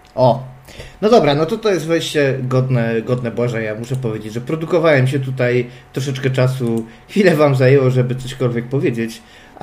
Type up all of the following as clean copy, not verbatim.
O, no dobra, no to jest wejście godne Boże. Ja muszę powiedzieć, że produkowałem się tutaj troszeczkę czasu. Chwilę wam zajęło, żeby cośkolwiek powiedzieć,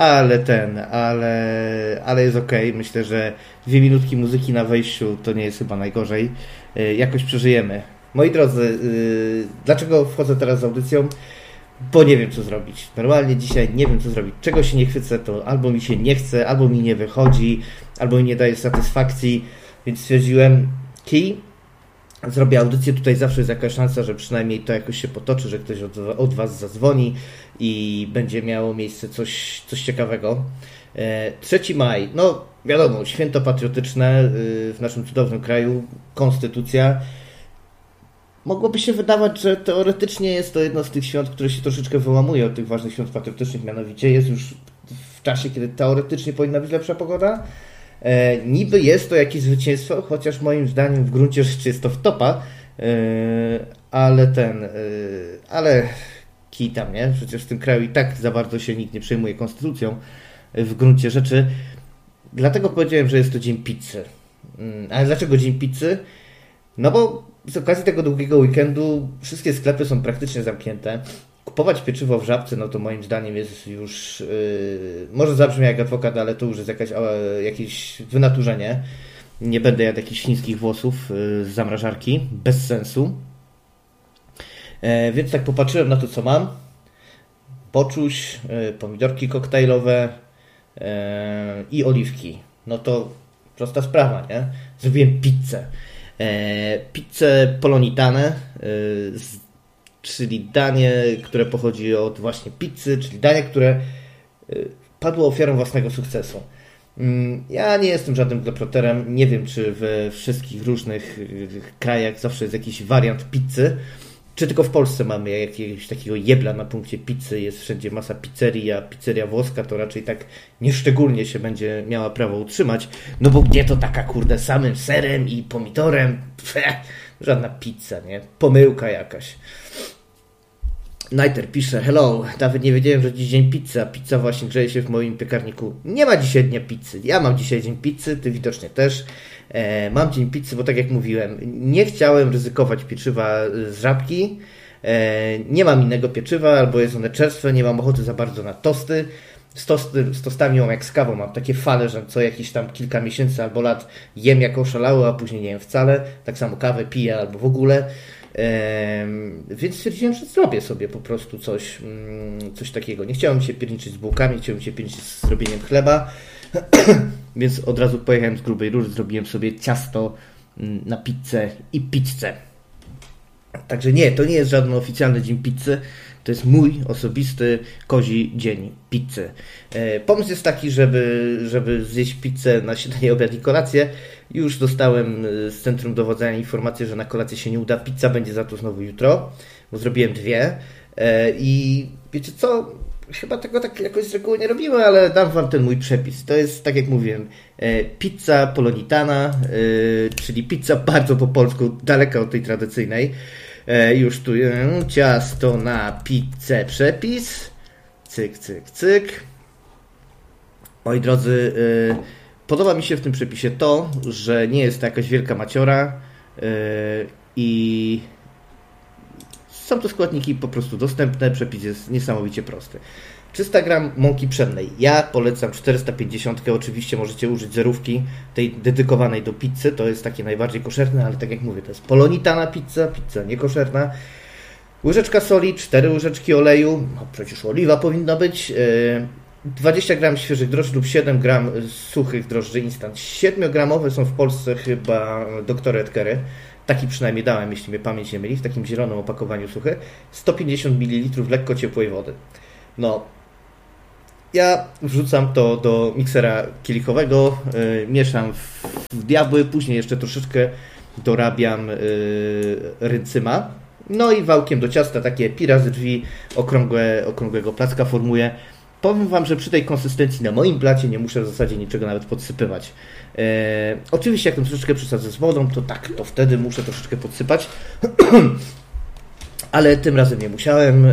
ale jest okej. Myślę, że 2 minutki muzyki na wejściu to nie jest chyba najgorzej. Jakoś przeżyjemy. Moi drodzy, dlaczego wchodzę teraz z audycją? Bo nie wiem, co zrobić. Normalnie dzisiaj nie wiem, co zrobić. Czego się nie chwycę, to albo mi się nie chce, albo mi nie wychodzi, albo mi nie daje satysfakcji. Więc stwierdziłem, zrobię audycję, tutaj zawsze jest jakaś szansa, że przynajmniej to jakoś się potoczy, że ktoś od was zadzwoni i będzie miało miejsce coś ciekawego. 3 maj, no wiadomo, święto patriotyczne w naszym cudownym kraju, konstytucja. Mogłoby się wydawać, że teoretycznie jest to jedno z tych świąt, które się troszeczkę wyłamuje od tych ważnych świąt patriotycznych, mianowicie jest już w czasie, kiedy teoretycznie powinna być lepsza pogoda. Niby jest to jakieś zwycięstwo, chociaż moim zdaniem w gruncie rzeczy jest to wtopa, ale kij tam, nie? Przecież w tym kraju i tak za bardzo się nikt nie przejmuje konstytucją w gruncie rzeczy. Dlatego powiedziałem, że jest to dzień pizzy. Ale dlaczego dzień pizzy? No bo z okazji tego długiego weekendu wszystkie sklepy są praktycznie zamknięte. Kupować pieczywo w Żabce, no to moim zdaniem jest już, może zabrzmi jak adwokat, ale to już jest jakieś wynaturzenie. Nie będę jadł jakichś chińskich włosów z zamrażarki, bez sensu. Więc tak popatrzyłem na to, co mam. Boczuś, pomidorki koktajlowe i oliwki. No to prosta sprawa, nie? Zrobiłem pizzę. Pizzę polonitane, czyli danie, które pochodzi od właśnie pizzy, czyli danie, które padło ofiarą własnego sukcesu. Ja nie jestem żadnym globetrotterem, nie wiem, czy we wszystkich różnych krajach zawsze jest jakiś wariant pizzy, czy tylko w Polsce mamy jakiegoś takiego jebla na punkcie pizzy, jest wszędzie masa pizzerii, a pizzeria włoska to raczej tak nieszczególnie się będzie miała prawo utrzymać, no bo gdzie to taka kurde samym serem i pomidorem, żadna pizza, nie? Pomyłka jakaś. Nighter pisze, hello, nawet nie wiedziałem, że dziś dzień pizzy, a pizza właśnie grzeje się w moim piekarniku. Nie ma dzisiaj dnia pizzy, ja mam dzisiaj dzień pizzy, ty widocznie też. Mam dzień pizzy, bo tak jak mówiłem, nie chciałem ryzykować pieczywa z Żabki, nie mam innego pieczywa, albo jest one czerstwe, nie mam ochoty za bardzo na tosty. Z tostami mam jak z kawą, mam takie fale, że co jakieś tam kilka miesięcy albo lat jem jako oszalały, a później nie jem wcale, tak samo kawę piję albo w ogóle. Więc stwierdziłem, że zrobię sobie po prostu coś takiego. Nie chciałem się pierniczyć z bułkami, chciałem się pierniczyć z zrobieniem chleba, więc od razu pojechałem z grubej rury, zrobiłem sobie ciasto na pizzę i pizzę. Także nie, to nie jest żaden oficjalny dzień pizzy, to jest mój osobisty kozi dzień pizzy. Pomysł jest taki, żeby zjeść pizzę na śniadanie, obiad i kolację. Już dostałem z Centrum Dowodzenia informację, że na kolację się nie uda. Pizza będzie za to znowu jutro, bo zrobiłem 2. I wiecie co? Chyba tego tak jakoś z reguły nie robimy, ale dam wam ten mój przepis. To jest, tak jak mówiłem, pizza polonitana, czyli pizza bardzo po polsku, daleka od tej tradycyjnej. Już tu ciasto na pizzę, przepis. Cyk, cyk, cyk. Moi drodzy, podoba mi się w tym przepisie to, że nie jest to jakaś wielka maciora i są to składniki po prostu dostępne. Przepis jest niesamowicie prosty. 300 gram mąki pszennej. Ja polecam 450. Oczywiście możecie użyć zerówki, tej dedykowanej do pizzy. To jest takie najbardziej koszerne, ale tak jak mówię, to jest polonitana pizza niekoszerna. Łyżeczka soli, 4 łyżeczki oleju. No przecież oliwa powinna być. 20 gram świeżych drożdży lub 7 gram suchych drożdży instant. 7-gramowe są w Polsce chyba Dr. Edgery. Taki przynajmniej dałem, jeśli mnie pamięć nie myli, w takim zielonym opakowaniu suche. 150 ml lekko ciepłej wody. No, ja wrzucam to do miksera kielichowego, mieszam w diabły, później jeszcze troszeczkę dorabiam ryncyma. No i wałkiem do ciasta takie pi razy drzwi okrągłego placka formuję. Powiem wam, że przy tej konsystencji na moim blacie nie muszę w zasadzie niczego nawet podsypywać. Oczywiście jak tam troszeczkę przesadzę z wodą, to tak, to wtedy muszę troszeczkę podsypać. Ale tym razem nie musiałem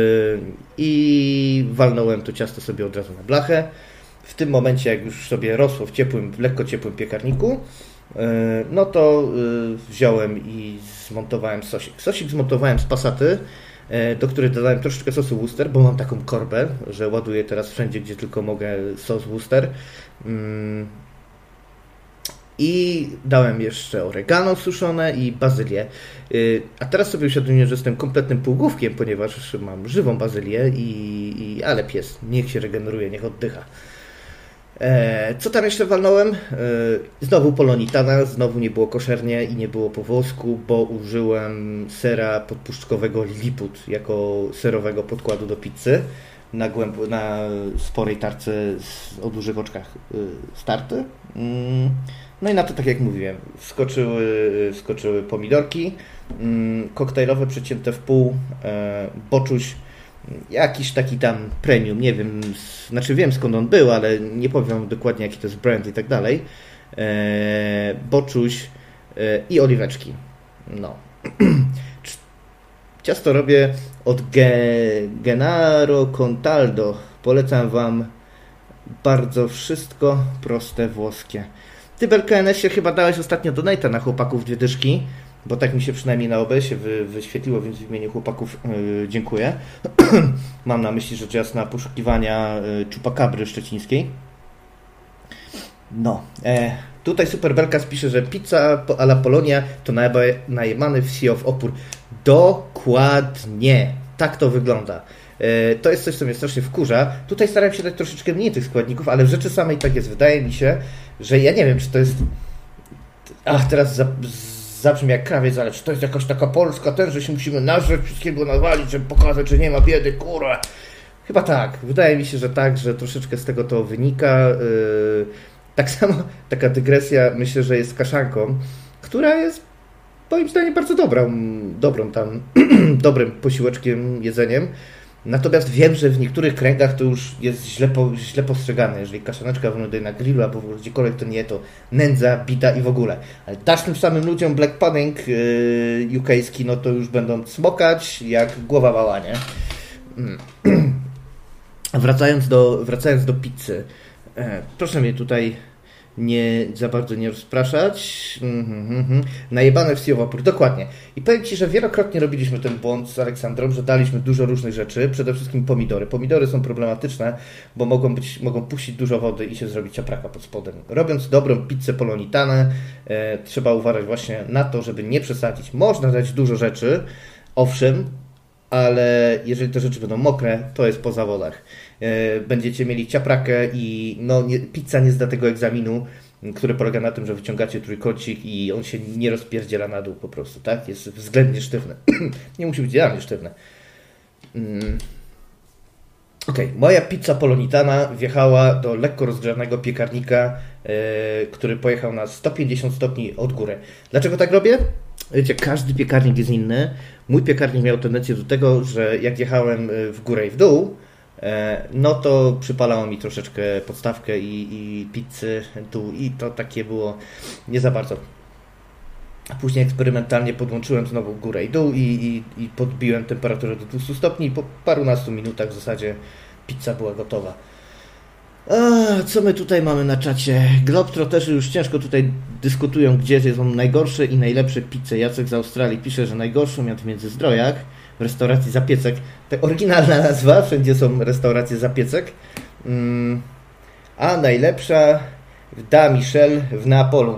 i walnąłem to ciasto sobie od razu na blachę. W tym momencie, jak już sobie rosło w lekko ciepłym piekarniku, no to wziąłem i zmontowałem sosik. Sosik zmontowałem z Passaty, do której dodałem troszeczkę sosu Worcester, bo mam taką korbę, że ładuję teraz wszędzie, gdzie tylko mogę, sos Worcester. I dałem jeszcze oregano suszone i bazylię. A teraz sobie uświadomiłem, że jestem kompletnym półgłówkiem, ponieważ mam żywą bazylię, ale pies niech się regeneruje, niech oddycha. Co tam jeszcze walnąłem? Znowu polonitana, znowu nie było koszernie i nie było po włosku, bo użyłem sera podpuszczkowego Lilliput jako serowego podkładu do pizzy na sporej tarce o dużych oczkach starty. No i na to, tak jak mówiłem, wskoczyły pomidorki koktajlowe przecięte w pół, boczuś, jakiś taki tam premium, nie wiem, znaczy wiem skąd on był, ale nie powiem dokładnie jaki to jest brand i tak dalej. Boczuś i oliweczki. No. Ciasto robię od Gennaro Contaldo. Polecam Wam bardzo wszystko proste włoskie. Ty, BLKNS-ie, chyba dałeś ostatnio donate'a na chłopaków 2 dyszki, bo tak mi się przynajmniej na OBS-ie wyświetliło, więc w imieniu chłopaków dziękuję. Mam na myśli rzecz jasna poszukiwania czupakabry szczecińskiej. No, tutaj Super Belkas pisze, że pizza a la Polonia to najebany wsi w opór. Dokładnie, tak to wygląda. To jest coś, co mnie strasznie wkurza. Tutaj starałem się dać troszeczkę mniej tych składników, ale w rzeczy samej tak jest. Wydaje mi się, że ja nie wiem, czy to jest... teraz zabrzmi jak krawiec, ale czy to jest jakaś taka polska że się musimy nażreć, wszystkiego nawalić, żeby pokazać, że nie ma biedy, kurwa. Chyba tak. Wydaje mi się, że tak, że troszeczkę z tego to wynika. Tak samo taka dygresja, myślę, że jest z kaszanką, która jest moim zdaniem bardzo dobrą tam, dobrym posiłeczkiem, jedzeniem. Natomiast wiem, że w niektórych kręgach to już jest źle postrzegane. Jeżeli kaszaneczka wyląduje na grillu albo gdziekolwiek, to nie, to nędza, bita i w ogóle. Ale dasz tym samym ludziom black pudding UK-ski, no to już będą smokać jak głowa wała, nie? Wracając do pizzy. Proszę mnie tutaj za bardzo nie rozpraszać. Najebane w opór, dokładnie. I powiem Ci, że wielokrotnie robiliśmy ten błąd z Aleksandrą, że daliśmy dużo różnych rzeczy, przede wszystkim pomidory. Pomidory są problematyczne, bo mogą puścić dużo wody i się zrobić ciapraka pod spodem. Robiąc dobrą pizzę polonitanę, trzeba uważać właśnie na to, żeby nie przesadzić. Można dać dużo rzeczy, owszem, ale jeżeli te rzeczy będą mokre, to jest po zawodach. Będziecie mieli ciaprakę i pizza nie zda tego egzaminu, który polega na tym, że wyciągacie trójkącik i on się nie rozpierdziela na dół po prostu, tak? Jest względnie sztywny. Nie musi być idealnie sztywny. Moja pizza polonitana wjechała do lekko rozgrzanego piekarnika, który pojechał na 150 stopni od góry. Dlaczego tak robię? Wiecie, każdy piekarnik jest inny. Mój piekarnik miał tendencję do tego, że jak jechałem w górę i w dół, no to przypalało mi troszeczkę podstawkę i pizzy dół i to takie było nie za bardzo. A później eksperymentalnie podłączyłem znowu górę i dół i podbiłem temperaturę do 200 stopni i po parunastu minutach w zasadzie pizza była gotowa. Co my tutaj mamy na czacie? Globetrotterzy już ciężko tutaj dyskutują, gdzie są najgorsze i najlepsze pizze. Jacek z Australii pisze, że najgorszą miał w Międzyzdrojach w restauracji Zapiecek. To oryginalna nazwa, wszędzie są restauracje Zapiecek. A najlepsza w Da Michel w Neapolu.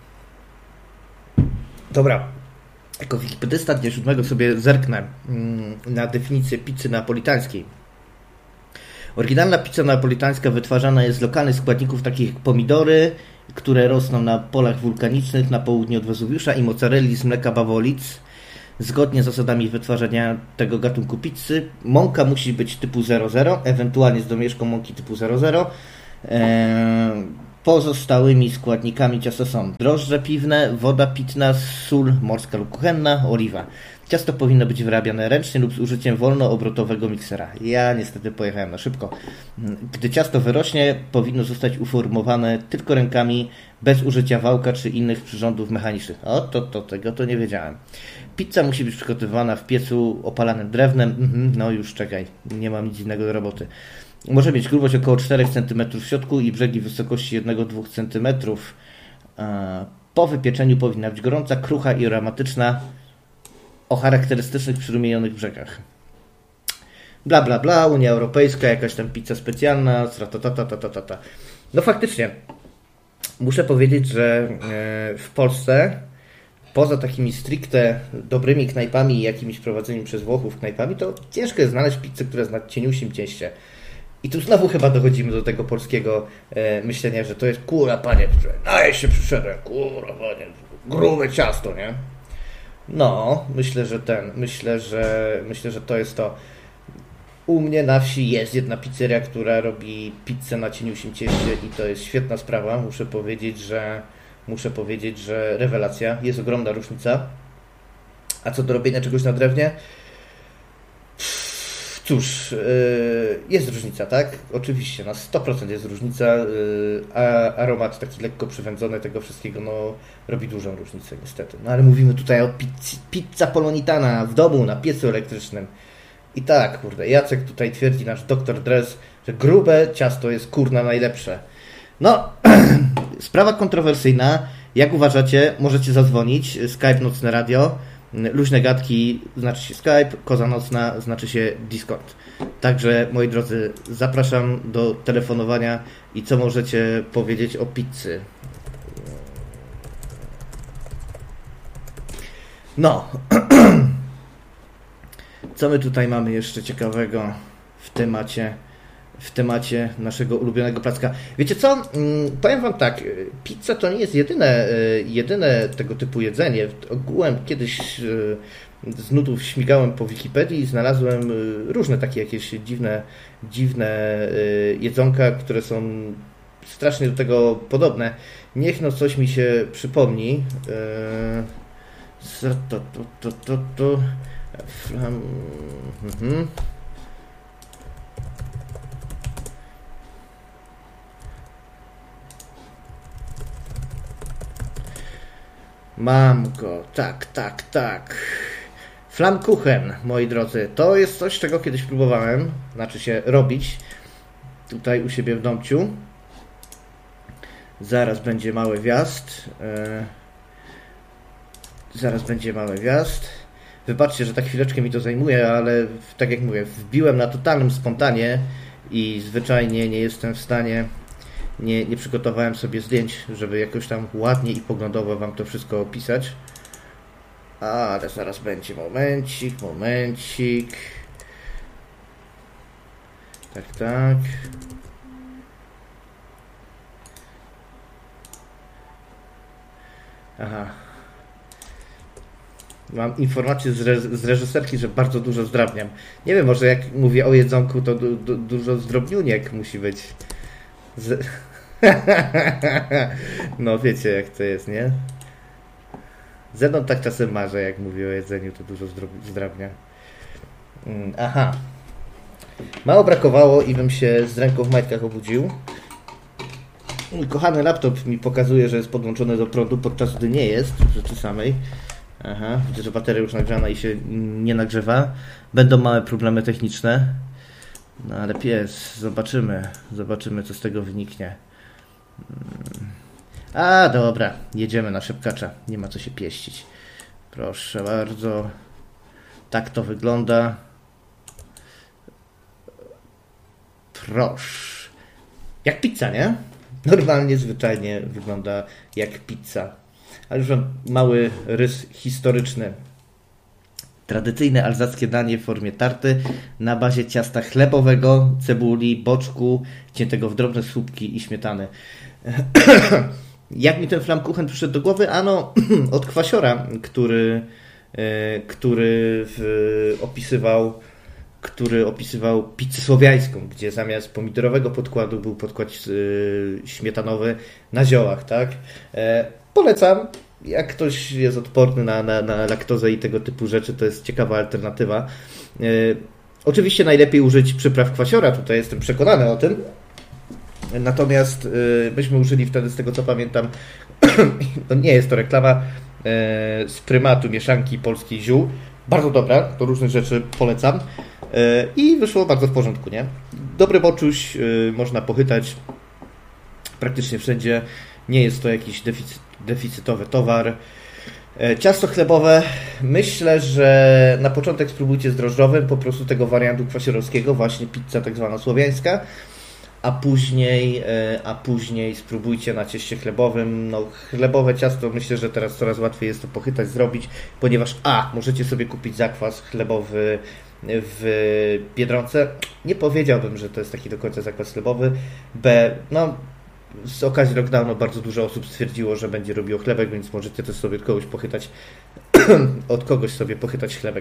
Dobra, jako wikipedysta dnia 7 sobie zerknę na definicję pizzy neapolitańskiej. Oryginalna pizza neapolitańska wytwarzana jest z lokalnych składników takich jak pomidory, które rosną na polach wulkanicznych na południe od Wezuwiusza i mozzarelli z mleka bawolic. Zgodnie z zasadami wytwarzania tego gatunku pizzy mąka musi być typu 00, ewentualnie z domieszką mąki typu 00. Pozostałymi składnikami ciasta są drożdże piwne, woda pitna, sól morska lub kuchenna, oliwa. Ciasto powinno być wyrabiane ręcznie lub z użyciem wolnoobrotowego miksera. Ja niestety pojechałem na szybko. Gdy ciasto wyrośnie, powinno zostać uformowane tylko rękami, bez użycia wałka czy innych przyrządów mechanicznych. Tego to nie wiedziałem. Pizza musi być przygotowywana w piecu opalanym drewnem. No już czekaj, nie mam nic innego do roboty. Może mieć grubość około 4 cm w środku i brzegi wysokości 1-2 cm. Po wypieczeniu powinna być gorąca, krucha i aromatyczna, o charakterystycznych przyrumienionych brzegach. Bla, bla, bla, Unia Europejska, jakaś tam pizza specjalna, ta. No faktycznie, muszę powiedzieć, że w Polsce, poza takimi stricte dobrymi knajpami i jakimiś prowadzonymi przez Włochów knajpami, to ciężko jest znaleźć pizzę, która jest na cieniusiem cieście. I tu znowu chyba dochodzimy do tego polskiego myślenia, że to jest kurwa, panie, naje się przyszedłem, kurwa, panie, grube ciasto, nie? No, myślę, że to jest to. U mnie na wsi jest jedna pizzeria, która robi pizzę na cieniusiem cieście i to jest świetna sprawa. Muszę powiedzieć, że rewelacja. Jest ogromna różnica. A co do robienia czegoś na drewnie? Cóż, jest różnica, tak? Oczywiście, na 100% jest różnica. Aromat taki lekko przywędzony tego wszystkiego, no, robi dużą różnicę niestety. No ale mówimy tutaj o pizza polonitana w domu na piecu elektrycznym. I tak, kurde, Jacek tutaj twierdzi, nasz doktor Dress, że grube ciasto jest kurna najlepsze. No, sprawa kontrowersyjna. Jak uważacie, możecie zadzwonić. Skype Nocne Radio. Luźne gadki znaczy się Skype, Koza Nocna znaczy się Discord. Także, moi drodzy, zapraszam do telefonowania i co możecie powiedzieć o pizzy. No, co my tutaj mamy jeszcze ciekawego w temacie naszego ulubionego placka. Wiecie co? Powiem wam tak, pizza to nie jest jedyne tego typu jedzenie. Ogółem kiedyś z nudów śmigałem po Wikipedii i znalazłem różne takie jakieś dziwne jedzonka, które są strasznie do tego podobne. Niech no coś mi się przypomni. Mam go, tak. Flammkuchen, moi drodzy, to jest coś, czego kiedyś próbowałem, znaczy się robić, tutaj u siebie w domciu. Zaraz będzie mały wjazd. Wybaczcie, że tak chwileczkę mi to zajmuje, ale tak jak mówię, wbiłem na totalnym spontanie i zwyczajnie nie jestem w stanie, nie przygotowałem sobie zdjęć, żeby jakoś tam ładnie i poglądowo wam to wszystko opisać. Ale zaraz będzie, momencik. Tak. Aha. Mam informację z reżyserki, że bardzo dużo zdrabniam. Nie wiem, może jak mówię o jedzonku, to dużo zdrobniuniek musi być. No wiecie jak to jest, nie? Zenon tak czasem marzę, jak mówię o jedzeniu, to dużo zdrabnia. Aha. Mało brakowało i bym się z ręką w majtkach obudził. Mój kochany laptop mi pokazuje, że jest podłączony do prądu, podczas gdy nie jest w rzeczy samej. Aha, widzę, że bateria już nagrzana i się nie nagrzewa. Będą małe problemy techniczne. No ale zobaczymy co z tego wyniknie. A dobra, jedziemy na szybkacza. Nie ma co się pieścić. Proszę bardzo. Tak to wygląda. Proszę. Jak pizza, nie? Normalnie, zwyczajnie wygląda jak pizza. Ale już mam mały rys historyczny. Tradycyjne alzackie danie w formie tarty na bazie ciasta chlebowego, cebuli, boczku, ciętego w drobne słupki i śmietany. Jak mi ten Flammkuchen przyszedł do głowy? Ano, od Kwasiora, który opisywał pizzę słowiańską, gdzie zamiast pomidorowego podkładu był podkład śmietanowy na ziołach, tak? Polecam. Jak ktoś jest odporny na laktozę i tego typu rzeczy, to jest ciekawa alternatywa. Oczywiście najlepiej użyć przypraw Kwasiora, tutaj jestem przekonany o tym. Natomiast myśmy użyli wtedy, z tego co pamiętam, no nie jest to reklama, z prymatu mieszanki polskiej ziół. Bardzo dobra, do różnych rzeczy polecam. I wyszło bardzo w porządku, nie? Dobry boczuś, można pochytać praktycznie wszędzie. Nie jest to jakiś deficyt deficytowy towar. Ciasto chlebowe, myślę, że na początek spróbujcie z drożdżowym, po prostu tego wariantu kwasierowskiego, właśnie pizza tak zwana słowiańska, a później spróbujcie na cieście chlebowym. No, chlebowe ciasto myślę, że teraz coraz łatwiej jest to pochytać, zrobić, ponieważ możecie sobie kupić zakwas chlebowy w Biedronce. Nie powiedziałbym, że to jest taki do końca zakwas chlebowy. No z okazji lockdownu bardzo dużo osób stwierdziło, że będzie robiło chlebek, więc możecie też sobie od kogoś sobie pochytać chlebek.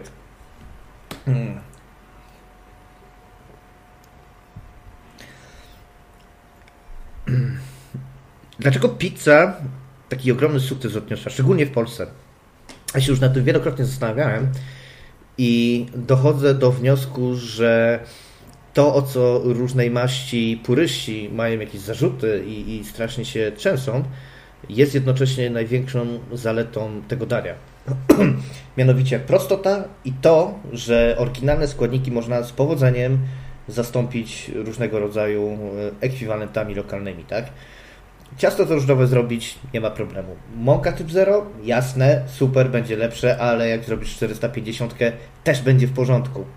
Dlaczego pizza taki ogromny sukces odniosła, szczególnie w Polsce? Ja się już nad tym wielokrotnie zastanawiałem i dochodzę do wniosku, że to, o co różnej maści puryści mają jakieś zarzuty i strasznie się trzęsą, jest jednocześnie największą zaletą tego dania. Mianowicie prostota i to, że oryginalne składniki można z powodzeniem zastąpić różnego rodzaju ekwiwalentami lokalnymi, tak? Ciasto drożdżowe zrobić nie ma problemu. Mąka typ 0, jasne, super, będzie lepsze, ale jak zrobisz 450, też będzie w porządku.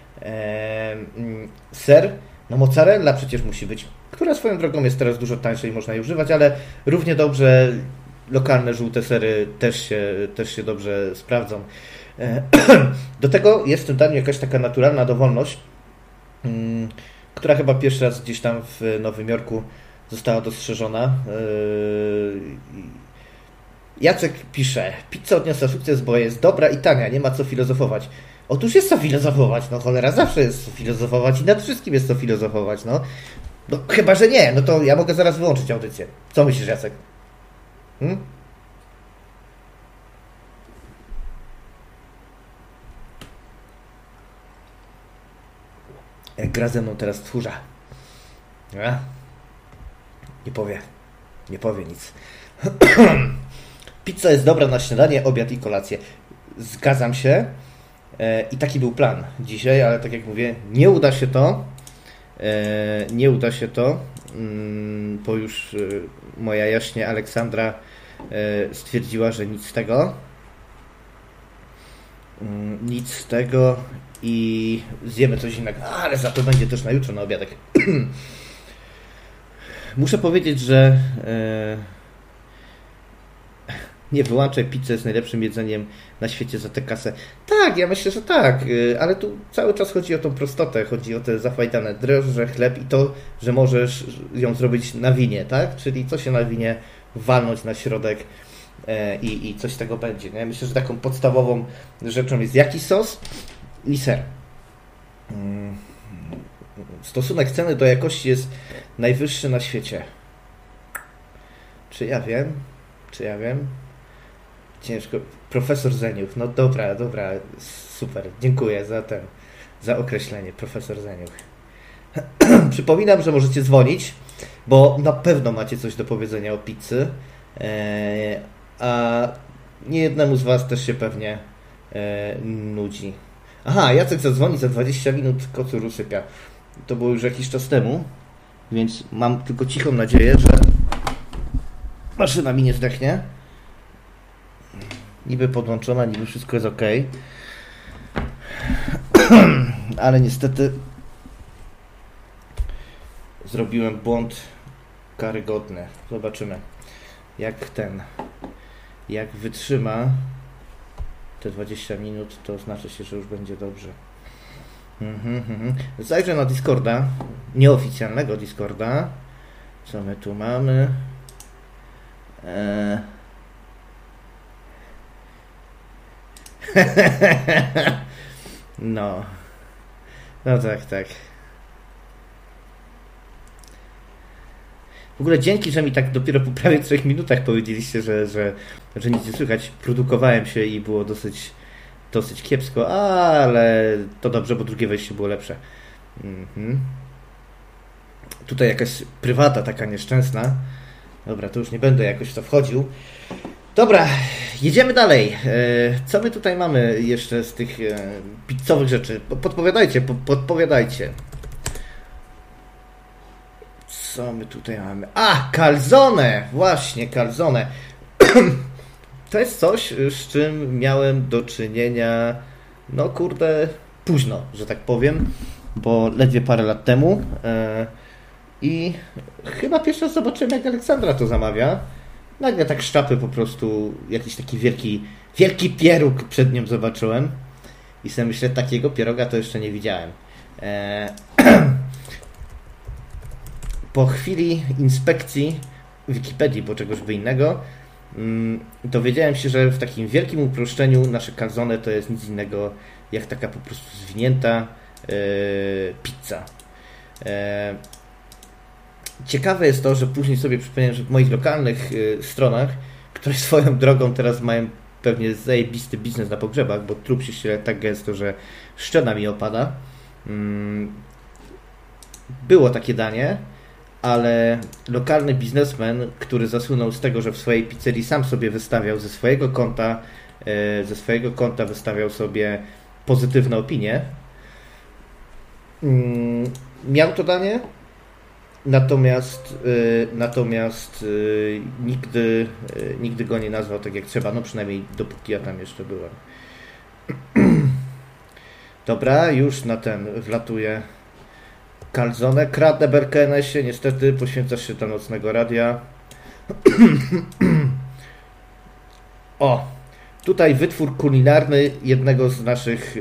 Ser, no mozzarella przecież musi być, która swoją drogą jest teraz dużo tańsza i można jej używać, ale równie dobrze lokalne żółte sery też się dobrze sprawdzą. Do tego jest w tym daniu jakaś taka naturalna dowolność, która chyba pierwszy raz gdzieś tam w Nowym Jorku została dostrzeżona. Jacek pisze, pizza odniosła sukces, bo jest dobra i tania, nie ma co filozofować. Otóż jest co filozofować, no cholera, zawsze jest co filozofować i nad wszystkim jest co filozofować, no. No chyba, że nie, no to ja mogę zaraz wyłączyć audycję. Co myślisz, Jacek? Jak gra ze mną teraz tchórza. Nie powie nic. Pizza jest dobra na śniadanie, obiad i kolację. Zgadzam się. I taki był plan dzisiaj, ale tak jak mówię, nie uda się to. Bo już moja jaśnie Aleksandra stwierdziła, że nic z tego i zjemy coś innego. Ale za to będzie też na jutro na obiadek. Muszę powiedzieć, że nie wyłączaj, pizza jest najlepszym jedzeniem na świecie za tę kasę. Tak, ja myślę, że tak, ale tu cały czas chodzi o tą prostotę, chodzi o te zafajdane drożdże, chleb i to, że możesz ją zrobić na winie, tak? Czyli co się na winie walnąć na środek i coś z tego będzie. Nie? Myślę, że taką podstawową rzeczą jest jakiś sos i ser. Stosunek ceny do jakości jest najwyższy na świecie. Czy ja wiem? Ciężko. Profesor Zeniuch. No dobra, super. Dziękuję za określenie. Profesor Zeniuch. Przypominam, że możecie dzwonić, bo na pewno macie coś do powiedzenia o pizzy, a niejednemu z Was też się pewnie nudzi. Aha, Jacek zadzwoni za 20 minut, kocur usypia. To było już jakiś czas temu, więc mam tylko cichą nadzieję, że maszyna mi nie zdechnie. Niby podłączona, niby wszystko jest ok. Ale niestety zrobiłem błąd karygodny. Zobaczymy, jak wytrzyma te 20 minut, to znaczy się, że już będzie dobrze. Zajrzę na Discorda, nieoficjalnego Discorda. Co my tu mamy? No tak. W ogóle dzięki, że mi tak dopiero po prawie 3 minutach powiedzieliście, że nic nie słychać. Produkowałem się i było dosyć kiepsko, ale to dobrze, bo drugie wejście było lepsze. Tutaj jakaś prywata taka nieszczęsna. Dobra, to już nie będę jakoś w to wchodził. Dobra, jedziemy dalej. Co my tutaj mamy jeszcze z tych pizzowych rzeczy? Podpowiadajcie. Co my tutaj mamy? Calzone! Właśnie, calzone. To jest coś, z czym miałem do czynienia, no kurde, późno, że tak powiem, bo ledwie parę lat temu i chyba pierwszy raz zobaczyłem, jak Aleksandra to zamawia. Nagle tak szczapy po prostu, jakiś taki wielki pieróg przed nią zobaczyłem i sobie myślę, takiego pieroga to jeszcze nie widziałem. Po chwili inspekcji Wikipedii, bo czegoś by innego, dowiedziałem się, że w takim wielkim uproszczeniu nasze calzone to jest nic innego jak taka po prostu zwinięta pizza. Ciekawe jest to, że później sobie przypomniałem, że w moich lokalnych stronach, które swoją drogą teraz mają pewnie zajebisty biznes na pogrzebach, bo trup się ściele tak gęsto, że szczena mi opada. Było takie danie, ale lokalny biznesmen, który zasłynął z tego, że w swojej pizzerii sam sobie wystawiał ze swojego konta wystawiał sobie pozytywne opinie, miał to danie, natomiast nigdy go nie nazwał tak jak trzeba, no przynajmniej dopóki ja tam jeszcze byłem. Dobra, już na ten wlatuje calzone. Kradnę Berkenesie, niestety poświęcasz się do nocnego radia. O, tutaj wytwór kulinarny jednego z naszych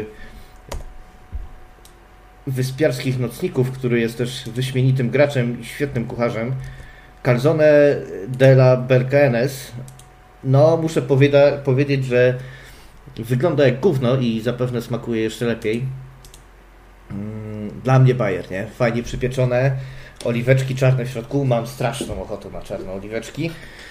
wyspiarskich nocników, który jest też wyśmienitym graczem i świetnym kucharzem. Calzone della Berkenes. No, muszę powiedzieć, że wygląda jak gówno i zapewne smakuje jeszcze lepiej. Dla mnie bajer, nie? Fajnie przypieczone, oliweczki czarne w środku. Mam straszną ochotę na czarne oliweczki.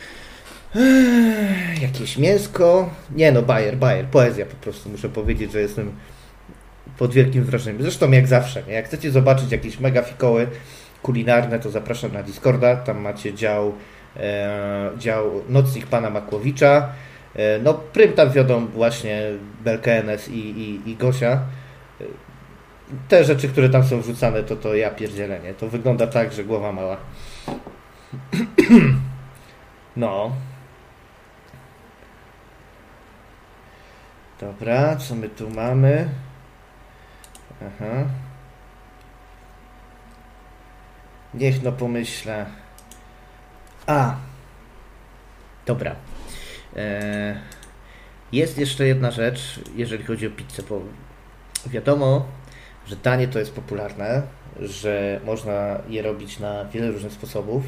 Jakieś mięsko. Nie no, bajer, poezja po prostu. Muszę powiedzieć, że jestem pod wielkim wrażeniem. Zresztą jak zawsze, nie? Jak chcecie zobaczyć jakieś mega fikoły kulinarne, to zapraszam na Discorda. Tam macie dział Nocnik Pana Makłowicza. No prym tam wiodą właśnie Berkenes i Gosia. Te rzeczy, które tam są wrzucane, to ja pierdzielę, nie? To wygląda tak, że głowa mała. No. Dobra, co my tu mamy? Aha. Niech no pomyślę. Dobra. Jest jeszcze jedna rzecz, jeżeli chodzi o pizzę, bo wiadomo, że danie to jest popularne, że można je robić na wiele różnych sposobów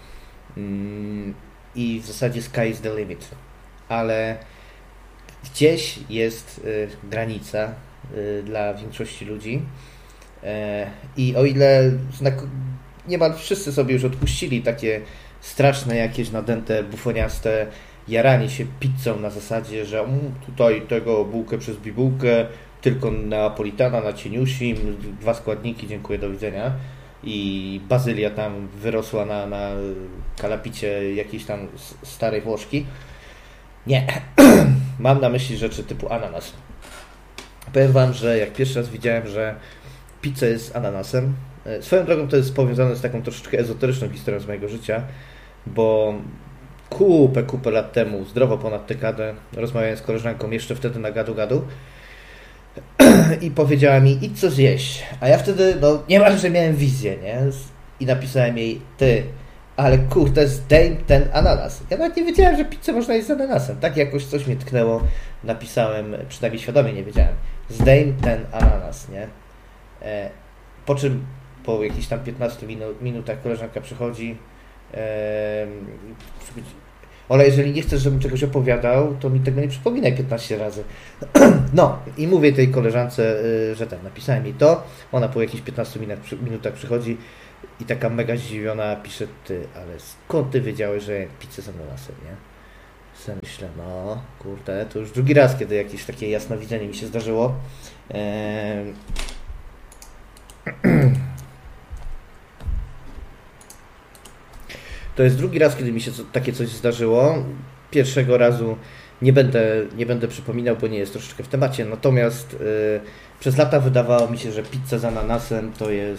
i w zasadzie sky is the limit, ale gdzieś jest granica dla większości ludzi i o ile niemal wszyscy sobie już odpuścili takie straszne jakieś nadęte, bufoniaste jaranie się pizzą na zasadzie, że tutaj tego bułkę przez bibułkę, tylko neapolitana na cieniusi, 2 składniki, dziękuję, do widzenia. I bazylia tam wyrosła na kalapicie jakiejś tam starej Włoszki. Nie. Mam na myśli rzeczy typu ananas. Powiem wam, że jak pierwszy raz widziałem, że pizza jest z ananasem, swoją drogą to jest powiązane z taką troszeczkę ezoteryczną historią z mojego życia, bo kupę lat temu, zdrowo ponad dekadę, rozmawiałem z koleżanką jeszcze wtedy na gadu i powiedziała mi, idź co zjeść. A ja wtedy, no niemalże miałem wizję, nie? I napisałem jej, ty, ale kurde, zdejm ten ananas. Ja nawet nie wiedziałem, że pizzę można jeść z ananasem. Tak jakoś coś mnie tknęło, napisałem, przynajmniej świadomie nie wiedziałem, zdejm ten ananas, nie? Po czym po jakichś tam 15 minutach koleżanka przychodzi, Ola, jeżeli nie chcesz, żebym czegoś opowiadał, to mi tego nie przypominaj 15 razy. No i mówię tej koleżance, że tak, napisałem jej to, ona po jakichś 15 minutach przychodzi i taka mega zdziwiona pisze, ty, ale skąd ty wiedziałeś, że pizzę z ananasem, nie? Sobie myślę, no kurde, to już drugi raz, kiedy jakieś takie jasnowidzenie mi się zdarzyło. To jest drugi raz, kiedy mi się takie coś zdarzyło. Pierwszego razu nie będę przypominał, bo nie jest troszeczkę w temacie. Natomiast przez lata wydawało mi się, że pizza z ananasem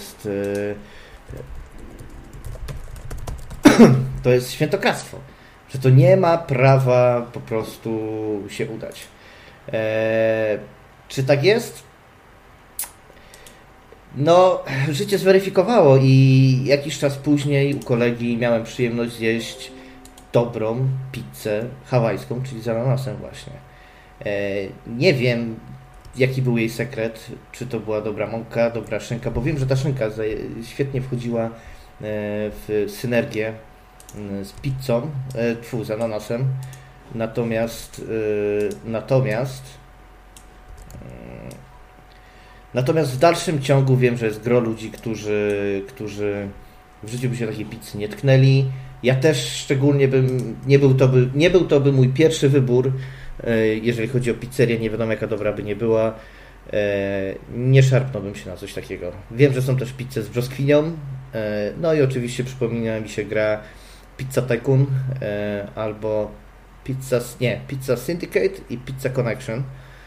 to jest świętokradztwo. że to nie ma prawa po prostu się udać. Czy tak jest? No, życie zweryfikowało i jakiś czas później u kolegi miałem przyjemność zjeść dobrą pizzę hawajską, czyli z ananasem właśnie. Nie wiem, jaki był jej sekret, czy to była dobra mąka, dobra szynka, bo wiem, że ta szynka świetnie wchodziła w synergię z pizzą, z ananasem. Natomiast w dalszym ciągu wiem, że jest gro ludzi, którzy w życiu by się takiej pizzy nie tknęli. Ja też szczególnie nie był to mój pierwszy wybór, jeżeli chodzi o pizzerię, nie wiadomo jaka dobra by nie była. Nie szarpnąłbym się na coś takiego. Wiem, że są też pizze z brzoskwinią. No i oczywiście przypomina mi się gra Pizza Tycoon albo Pizza Syndicate i Pizza Connection,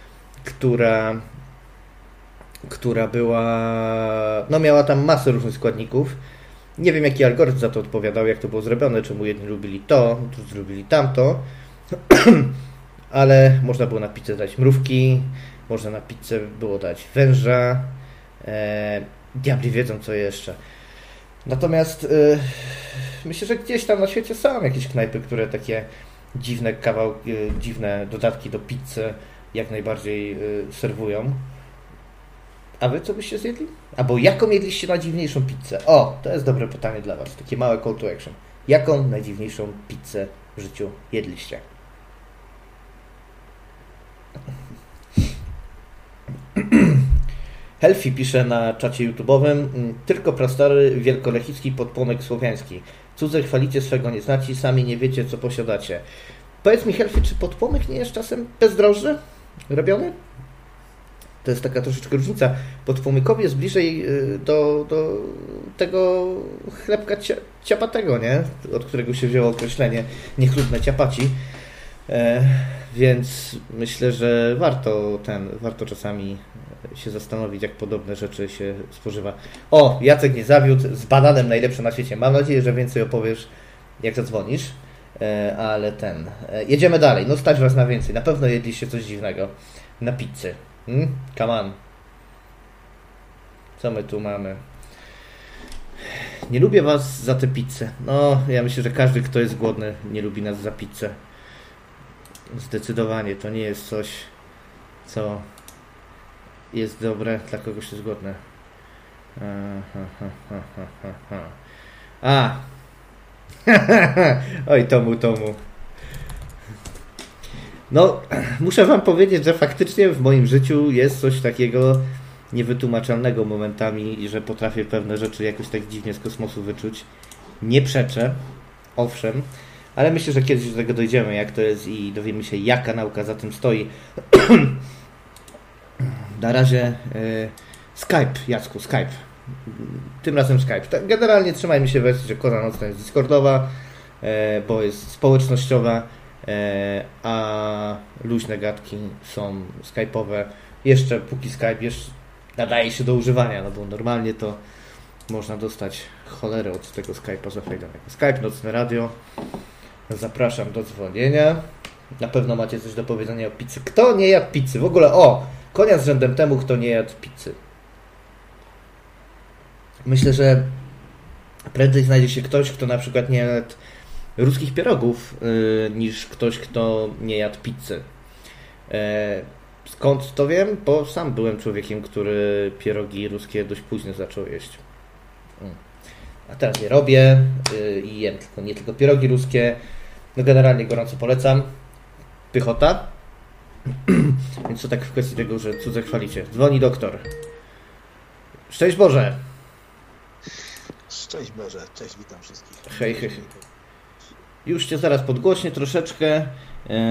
która była, no miała tam masę różnych składników. Nie wiem, jaki algorytm za to odpowiadał, jak to było zrobione, czemu jedni lubili to, drudzy lubili tamto, ale można było na pizzę dać mrówki, można na pizzę było dać węża, diabli wiedzą co jeszcze. Natomiast myślę, że gdzieś tam na świecie są jakieś knajpy, które takie dziwne dodatki do pizzy jak najbardziej serwują. A wy co byście zjedli? Albo jaką jedliście najdziwniejszą pizzę? O, to jest dobre pytanie dla was. Takie małe call to action. Jaką najdziwniejszą pizzę w życiu jedliście? Helfi pisze na czacie YouTube'owym: tylko prastary wielkolechicki podpłomek słowiański. Cudze chwalicie, swego nie znacie, sami nie wiecie, co posiadacie. Powiedz mi, Helfi, czy podpłomek nie jest czasem bezdrożny robiony? To jest taka troszeczkę różnica. Podpłomykowi jest bliżej do tego chlebka ciapatego, nie? Od którego się wzięło określenie niechlubne ciapaci. Więc myślę, że warto czasami się zastanowić, jak podobne rzeczy się spożywa. O, Jacek nie zawiódł, z bananem najlepsze na świecie. Mam nadzieję, że więcej opowiesz, jak zadzwonisz. Ale jedziemy dalej. No stać was na więcej. Na pewno jedliście coś dziwnego. Na pizzy. Come on. Co my tu mamy? Nie lubię was za tę pizzę. No, ja myślę, że każdy, kto jest głodny, nie lubi nas za pizzę. Zdecydowanie. To nie jest coś, co jest dobre dla kogoś, kto jest głodny. Oj, Tomu. No, muszę wam powiedzieć, że faktycznie w moim życiu jest coś takiego niewytłumaczalnego momentami i że potrafię pewne rzeczy jakoś tak dziwnie z kosmosu wyczuć. Nie przeczę, owszem, ale myślę, że kiedyś do tego dojdziemy, jak to jest i dowiemy się, jaka nauka za tym stoi. Na razie Skype, Jacku, Skype. Tym razem Skype. Generalnie trzymajmy się wersji, że Koza Nocna jest Discordowa, bo jest społecznościowa, a luźne gadki są Skype'owe. Jeszcze póki Skype nadaje się do używania, no bo normalnie to można dostać cholerę od tego Skype'a zafejdonego. Skype, Nocne Radio. Zapraszam do dzwonienia. Na pewno macie coś do powiedzenia o pizzy. Kto nie jadł pizzy? W ogóle, konia z rzędem temu, kto nie jadł pizzy. Myślę, że prędzej znajdzie się ktoś, kto na przykład nie jadł ruskich pierogów, niż ktoś, kto nie jadł pizzy. Skąd to wiem? Bo sam byłem człowiekiem, który pierogi ruskie dość późno zaczął jeść. A teraz je robię i jem nie tylko pierogi ruskie. No generalnie gorąco polecam. Pychota. Więc to tak w kwestii tego, że cudze chwalicie. Dzwoni doktor. Szczęść Boże. Szczęść Boże. Cześć, witam wszystkich. Hej. Już cię zaraz podgłośnię troszeczkę.